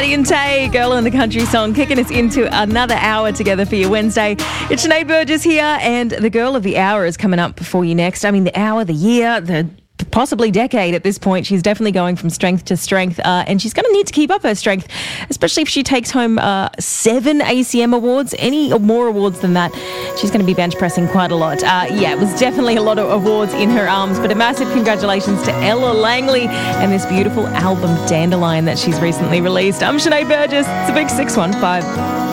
Billy and Tay, Girl in the Country song, kicking us into another hour together for your Wednesday. It's Sinead Burgess here, and the Girl of the Hour is coming up for you next. I mean, the hour, the year, the possibly decade at this point. She's definitely going from strength to strength, and she's going to need to keep up her strength, especially if she takes home 7 ACM awards. Any more awards than that, she's going to be bench pressing quite a lot. It was definitely a lot of awards in her arms, but a massive congratulations to Ella Langley and this beautiful album Dandelion that she's recently released. I'm Sinead Burgess. It's a big 615.